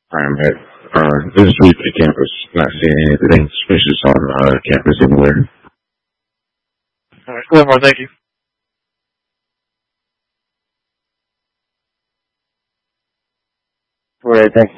I'm at this week at campus, not seeing anything suspicious on campus anywhere. All right, one more. Thank you. All right, thanks.